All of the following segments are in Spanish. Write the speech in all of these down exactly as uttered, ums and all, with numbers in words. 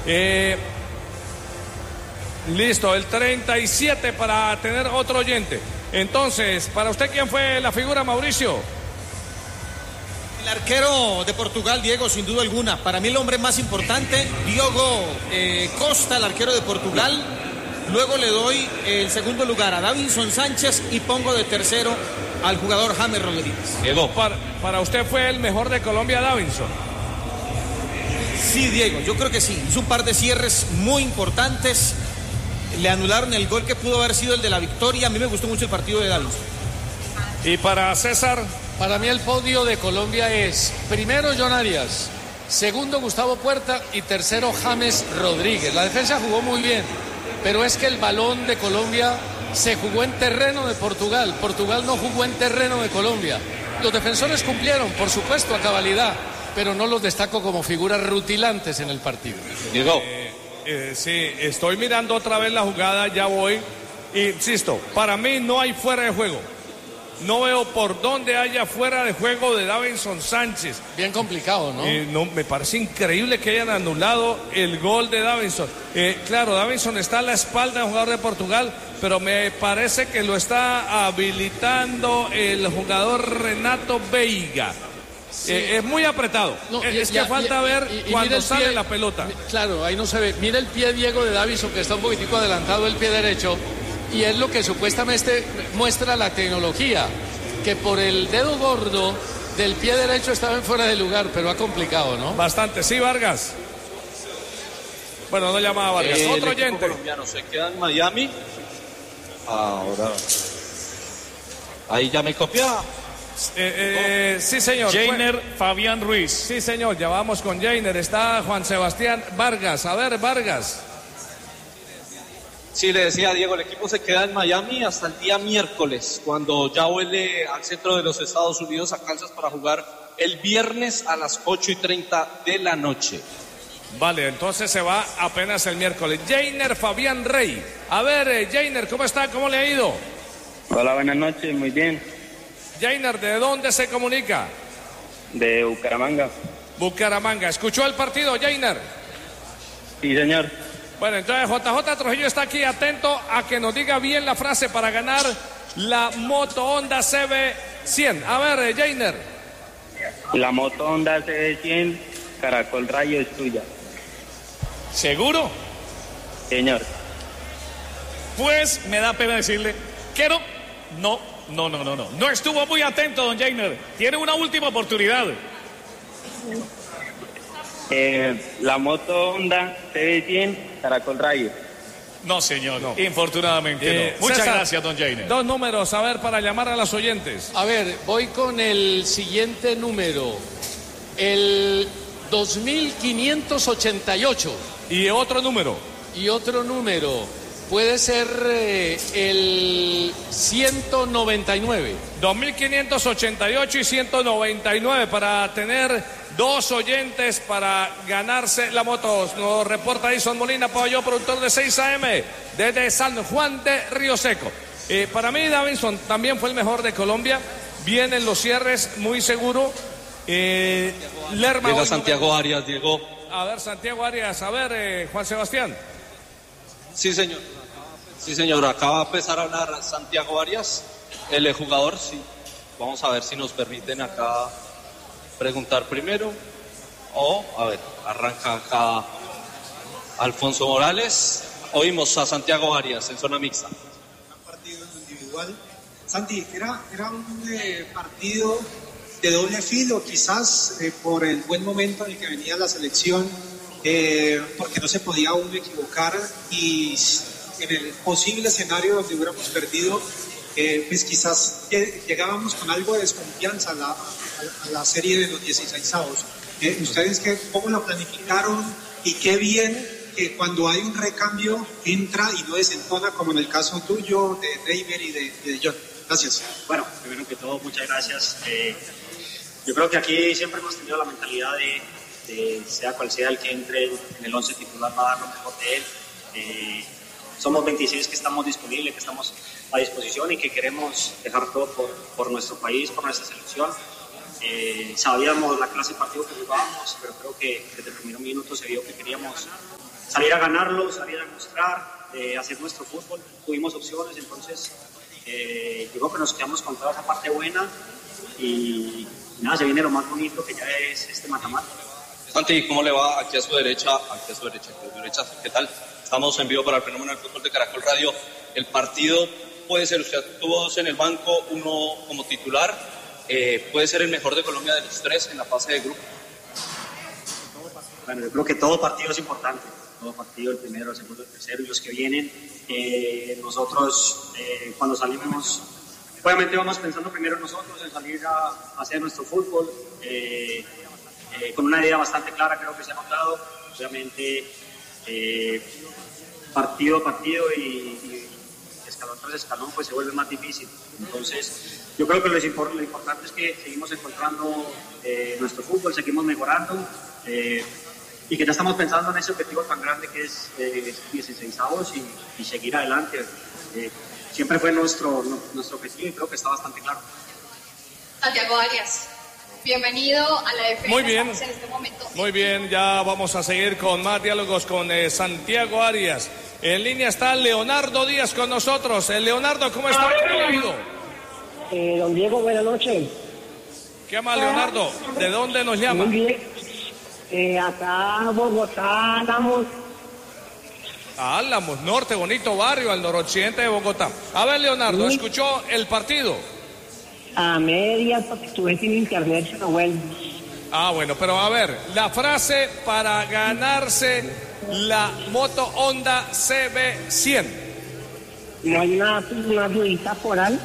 Eh, listo, el treinta y siete para tener otro oyente. Entonces, ¿para usted quién fue la figura, Mauricio? El arquero de Portugal, Diego, sin duda alguna. Para mí el hombre más importante, Diogo eh, Costa, el arquero de Portugal. Luego le doy el segundo lugar a Davinson Sánchez y pongo de tercero al jugador James Rodríguez. Diego, para, para usted fue el mejor de Colombia, Davinson. Sí, Diego, yo creo que sí. Hizo un par de cierres muy importantes. Le anularon el gol que pudo haber sido el de la victoria. A mí me gustó mucho el partido de Davinson. Y para César, para mí el podio de Colombia es primero John Arias, segundo Gustavo Puerta y tercero James Rodríguez. La defensa jugó muy bien, pero es que el balón de Colombia se jugó en terreno de Portugal. Portugal no jugó en terreno de Colombia. Los defensores cumplieron, por supuesto, a cabalidad, pero no los destaco como figuras rutilantes en el partido. Diego. Eh, eh, sí, estoy mirando otra vez la jugada, ya voy. Insisto, para mí no hay fuera de juego. No veo por dónde haya fuera de juego de Davinson Sánchez. Bien complicado, ¿no? Eh, no, me parece increíble que hayan anulado el gol de Davinson. Eh, claro, Davinson está a la espalda del jugador de Portugal, pero me parece que lo está habilitando el jugador Renato Veiga. Sí. Eh, es muy apretado. No, es ya, que falta ya, ver y, y cuando sale pie, la pelota. Claro, ahí no se ve. Mira el pie, Diego, de Davinson, que está un poquitico adelantado el pie derecho. Y es lo que supuestamente muestra la tecnología, que por el dedo gordo del pie derecho estaba en fuera de lugar, pero ha complicado, ¿no? Bastante, sí, Vargas. Bueno, no llamaba Vargas. Eh, Otro el equipo oyente. colombiano se queda en Miami. Ahora. Ahí ya me copia. Eh, eh, sí, señor. Jainer Fabián Ruiz. Sí, señor, ya vamos con Jainer. Está Juan Sebastián Vargas. A ver, Vargas. Sí, le decía a Diego, el equipo se queda en Miami hasta el día miércoles, cuando ya vuelve al centro de los Estados Unidos a Kansas para jugar el viernes a las ocho y treinta de la noche. Vale, entonces se va apenas el miércoles. Jainer Fabián Rey. A ver, eh, Jainer, ¿cómo está? ¿Cómo le ha ido? Hola, buenas noches, muy bien. Jainer, ¿de dónde se comunica? De Bucaramanga. Bucaramanga. ¿Escuchó el partido, Jainer? Sí, señor. Bueno, entonces J J Trujillo está aquí atento a que nos diga bien la frase para ganar la moto Honda C B cien. A ver, Jainer. La moto Honda C B cien, Caracol Rayo es tuya. ¿Seguro? Señor. Pues me da pena decirle que no, no, no, no, no, no. No estuvo muy atento, don Jainer. Tiene una última oportunidad. Eh, la moto Honda C B cien, Caracol Rayo. No, señor, no. Infortunadamente eh, no. Muchas César, gracias, don Jainer. Dos números, a ver, para llamar a los oyentes. A ver, voy con el siguiente número. El dos mil quinientos ochenta y ocho. ¿Y otro número? Y otro número. Puede ser eh, el ciento noventa y nueve. dos mil quinientos ochenta y ocho y ciento noventa y nueve para tener dos oyentes para ganarse la moto. Nos reporta Edison Molina Paballó, productor de seis A M desde San Juan de Río Seco. Eh, para mí Davinson también fue el mejor de Colombia. Vienen los cierres muy seguro. Eh, Lerma Llega Santiago Arias, Diego. A ver, Santiago Arias, a ver, eh, Juan Sebastián. Sí, señor. Sí, señor. Acaba de empezar a hablar Santiago Arias, el jugador. Sí. Vamos a ver si nos permiten acá preguntar primero. O, a ver, arranca acá Alfonso Morales. Oímos a Santiago Arias en zona mixta. Un partido individual. Santi, era, era un eh, partido de doble filo, quizás eh, por el buen momento en el que venía la selección, eh, porque no se podía uno equivocar, y en el posible escenario donde hubiéramos perdido, eh, pues quizás llegábamos con algo de desconfianza a la, a, a la serie de los dieciseisavos. Eh, ¿Ustedes qué, cómo lo planificaron? Y qué bien que cuando hay un recambio entra y no desentona, como en el caso tuyo, de Reiber y de, y de John. Gracias. Bueno, primero que todo, muchas gracias. Eh, yo creo que aquí siempre hemos tenido la mentalidad de, de sea cual sea el que entre en el once titular, va a dar lo mejor de él. Eh, somos veintiséis que estamos disponibles, que estamos a disposición y que queremos dejar todo por, por nuestro país, por nuestra selección. Eh, sabíamos la clase de partido que jugábamos, pero creo que desde el primer minuto se vio que queríamos salir a ganarlo, salir a demostrar, eh, hacer nuestro fútbol. Tuvimos opciones, entonces eh, yo creo que nos quedamos con toda esa parte buena y nada, se viene lo más bonito que ya es este mata-mata. Santi, ¿cómo le va? Aquí a su derecha, aquí a su derecha, aquí a su derecha, ¿qué tal? Estamos en vivo para el fenómeno del fútbol de Caracol Radio. El partido puede ser, usted tuvo dos en el banco, uno como titular, eh, puede ser el mejor de Colombia de los tres en la fase de grupo. Bueno, yo creo que todo partido es importante, todo partido, el primero, el segundo, el tercero y los que vienen. Eh, nosotros eh, cuando salimos, obviamente vamos pensando primero en nosotros, en salir a, a hacer nuestro fútbol, eh, eh, con una idea bastante clara, creo que se ha notado, obviamente eh, partido a partido y, y escalón tras escalón pues se vuelve más difícil. Entonces yo creo que lo, import- lo importante es que seguimos encontrando eh, nuestro fútbol, seguimos mejorando eh, y que ya estamos pensando en ese objetivo tan grande que es eh, dieciseisavos y, y seguir adelante. Eh, siempre fue nuestro, nuestro objetivo y creo que está bastante claro. Santiago Arias, bienvenido a la defensa. Muy bien, en este momento. muy bien, ya vamos a seguir con más diálogos con eh, Santiago Arias. En línea está Leonardo Díaz con nosotros. Eh, Leonardo, ¿cómo está? Eh, don Diego, buenas noches. ¿Qué más, Leonardo? ¿De dónde nos llama? Muy bien. Eh, acá, Bogotá, Álamos. Álamos, norte, bonito barrio, al noroccidente de Bogotá. A ver, Leonardo, Sí. ¿escuchó el partido? A medias, porque estuve sin internet, pero bueno. Ah, bueno, pero a ver, la frase para ganarse la moto Honda C B cien. No hay una, una ayudita por ahí.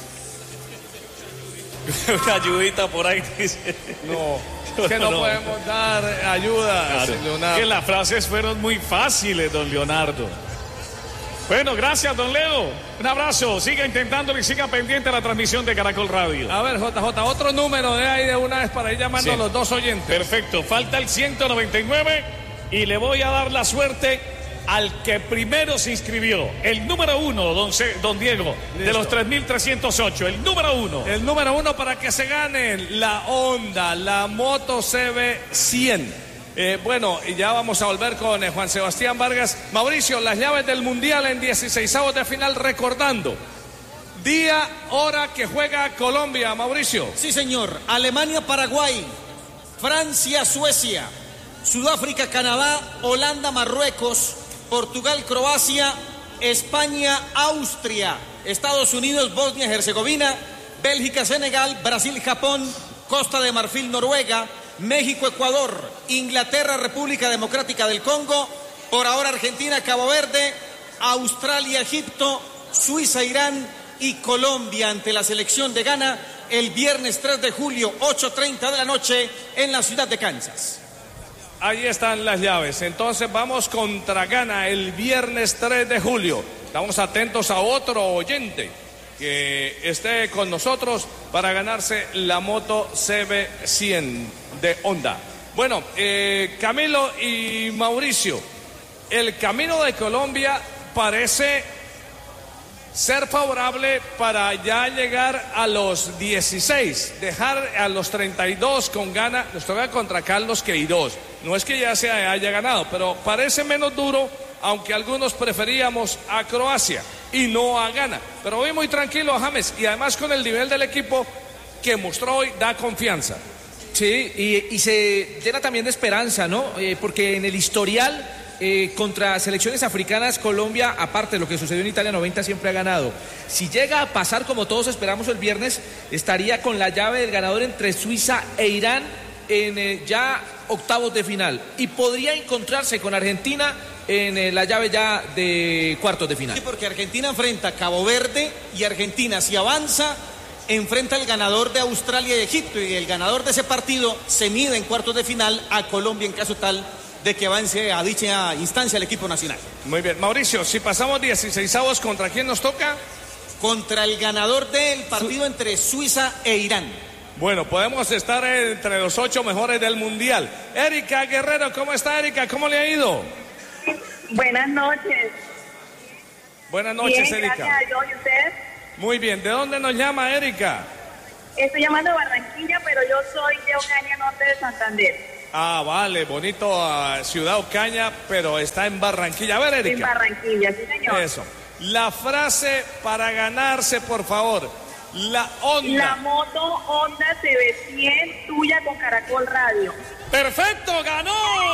Una ayudita por ahí, dice. No, que no, No. podemos dar ayuda, Claro, Leonardo. que las frases fueron muy fáciles, don Leonardo. Bueno, gracias, don Leo. Un abrazo. Siga intentándolo y siga pendiente a la transmisión de Caracol Radio. A ver, J J, otro número de ahí de una vez para ir llamando Sí. a los dos oyentes. Perfecto. Falta el ciento noventa y nueve y le voy a dar la suerte al que primero se inscribió. El número uno, don, Ce- don Diego, de Listo. los tres mil trescientos ocho. El número uno. El número uno para que se gane la Honda, la moto C B cien. Eh, bueno, y ya vamos a volver con eh, Juan Sebastián Vargas. Mauricio, las llaves del Mundial en dieciseisavos de final, recordando. Día, hora que juega Colombia, Mauricio. Sí, señor. Alemania, Paraguay. Francia, Suecia. Sudáfrica, Canadá. Holanda, Marruecos. Portugal, Croacia. España, Austria. Estados Unidos, Bosnia y Herzegovina. Bélgica, Senegal. Brasil, Japón. Costa de Marfil, Noruega. México, Ecuador. Inglaterra, República Democrática del Congo. Por ahora Argentina, Cabo Verde. Australia, Egipto. Suiza, Irán. Y Colombia ante la selección de Ghana el viernes tres de julio, ocho treinta de la noche en la ciudad de Kansas. Ahí están las llaves. Entonces vamos contra Ghana el viernes tres de julio. Estamos atentos a otro oyente que esté con nosotros para ganarse la moto C B cien de Honda. Bueno, eh, Camilo y Mauricio, el camino de Colombia parece ser favorable para ya llegar a los dieciséis, dejar a los treinta y dos con Ghana. Nos toca contra Carlos Queiroz. No es que ya se haya ganado, pero parece menos duro, aunque algunos preferíamos a Croacia y no a Ghana. Pero hoy muy tranquilo a James, y además con el nivel del equipo que mostró hoy da confianza. Sí, y, y se llena también de esperanza, ¿no? Eh, porque en el historial eh, contra selecciones africanas, Colombia, aparte de lo que sucedió en Italia noventa, siempre ha ganado. Si llega a pasar como todos esperamos el viernes, estaría con la llave del ganador entre Suiza e Irán en eh, ya octavos de final. Y podría encontrarse con Argentina en eh, la llave ya de cuartos de final. Sí, porque Argentina enfrenta a Cabo Verde y Argentina, si avanza, enfrenta al ganador de Australia y Egipto, y el ganador de ese partido se mide en cuartos de final a Colombia en caso tal de que avance a dicha instancia el equipo nacional. Muy bien, Mauricio, si pasamos dieciseisavos, ¿contra quién nos toca? Contra el ganador del partido entre Suiza e Irán. Bueno, podemos estar entre los ocho mejores del Mundial. Erika Guerrero, ¿cómo está, Erika? ¿Cómo le ha ido? Buenas noches. Buenas noches, Bien, Erika. gracias a Dios. ¿Y usted? Muy bien, ¿de dónde nos llama, Erika? Estoy llamando a Barranquilla, pero yo soy de Ocaña Norte de Santander. Ah, vale, bonito uh, Ciudad Ocaña, pero está en Barranquilla. A ver, Erika. En Barranquilla, sí, señor. Eso. La frase para ganarse, por favor. La Honda. La moto Honda C B cien tuya con Caracol Radio. ¡Perfecto! ¡Ganó!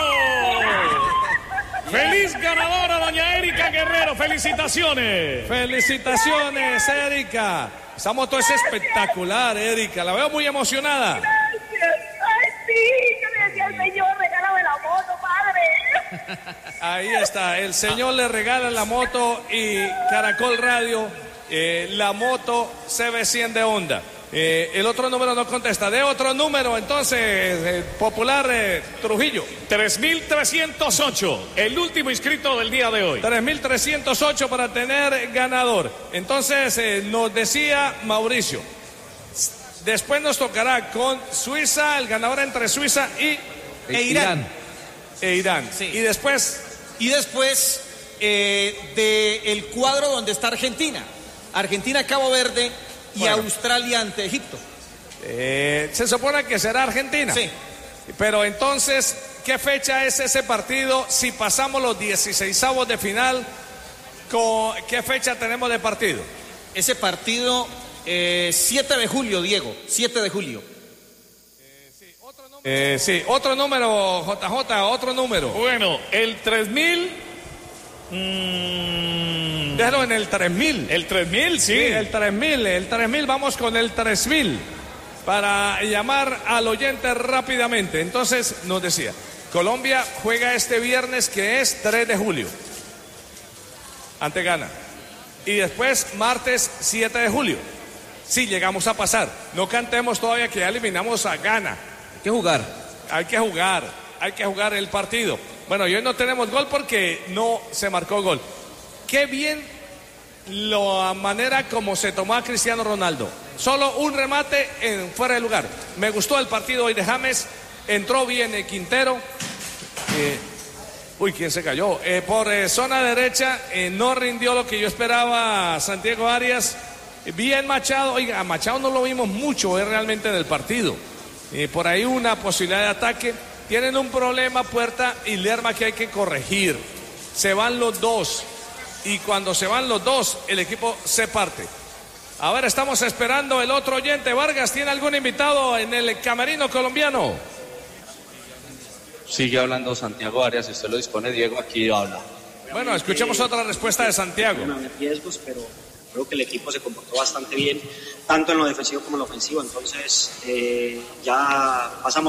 ¡Feliz ganadora, doña Erika Guerrero! ¡Felicitaciones! ¡Felicitaciones, Erika! Esa moto es espectacular, Erika. La veo muy emocionada. Gracias. Ay, sí. Yo le decía al señor, regálame la moto, padre. Ahí está. El señor le regala la moto y Caracol Radio, eh, la moto C B cien de Honda. Eh, el otro número no contesta. De otro número, entonces, eh, popular eh, Trujillo. tres mil trescientos ocho, el último inscrito del día de hoy. tres mil trescientos ocho para tener ganador. Entonces, eh, nos decía Mauricio, después nos tocará con Suiza, el ganador entre Suiza y e Irán. E Irán. Sí. Y después... Y después eh, del cuadro donde está Argentina. Argentina, Cabo Verde y bueno. Australia ante Egipto. Eh, se supone que será Argentina. Sí. Pero entonces, ¿qué fecha es ese partido? Si pasamos los dieciseisavos de final, ¿con ¿qué fecha tenemos de partido? Ese partido, eh, siete de julio, Diego. siete de julio. Eh, sí, otro número, eh, sí, otro número, J J, otro número. Bueno, el tres mil... Mm, déjalo en el tres mil. El tres mil, sí. sí. El tres mil, el tres mil, vamos con el tres mil para llamar al oyente rápidamente. Entonces nos decía, Colombia juega este viernes que es tres de julio ante Ghana. Y después martes siete de julio. Sí, llegamos a pasar. No cantemos todavía que ya eliminamos a Ghana. Hay que jugar. Hay que jugar, hay que jugar el partido. Bueno, y hoy no tenemos gol porque no se marcó gol. Qué bien la manera como se tomó a Cristiano Ronaldo. Solo un remate en fuera de lugar. Me gustó el partido hoy de James. Entró bien el Quintero. Eh, uy, ¿quién se cayó? Eh, por eh, zona derecha eh, no rindió lo que yo esperaba Santiago Arias. Bien Machado. Oiga, a Machado no lo vimos mucho eh, realmente en el partido. Eh, por ahí una posibilidad de ataque. Tienen un problema Puerta y Lerma que hay que corregir. Se van los dos. Y cuando se van los dos, el equipo se parte. A ver, estamos esperando el otro oyente. Vargas, ¿tiene algún invitado en el camerino colombiano? Sigue hablando Santiago Arias, si usted lo dispone, Diego, aquí habla. Bueno, escuchemos otra respuesta de Santiago. No había riesgos, pero creo que el equipo se comportó bastante bien, tanto en lo defensivo como en lo ofensivo. Entonces, eh, ya pasamos.